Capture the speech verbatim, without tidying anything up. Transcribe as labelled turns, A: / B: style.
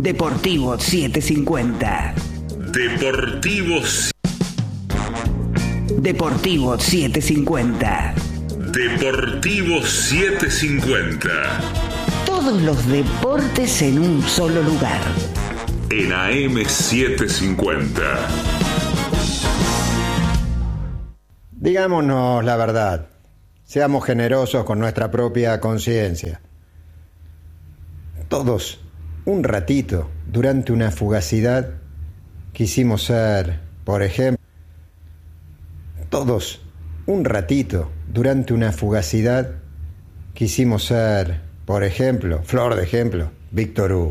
A: Deportivo setecientos cincuenta.
B: Deportivo.
A: Deportivo setecientos cincuenta.
B: Deportivo setecientos cincuenta.
A: Todos los deportes en un solo lugar.
B: En A M setecientos cincuenta.
C: Digámonos la verdad. Seamos generosos con nuestra propia conciencia. Todos, un ratito, durante una fugacidad, quisimos ser, por ejemplo, todos, un ratito, durante una fugacidad, quisimos ser, por ejemplo, flor de ejemplo, Víctor Hugo.